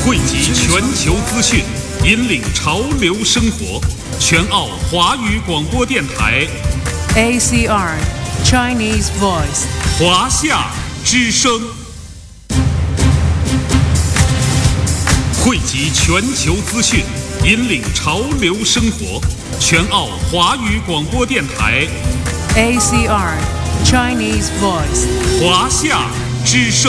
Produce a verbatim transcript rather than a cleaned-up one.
汇集全球资讯，引领潮流生活。全澳华语广播电台 A C R Chinese Voice 华夏之声，汇集全球资讯，引领潮流生活。全澳华语广播电台 A C R Chinese Voice 华夏之声。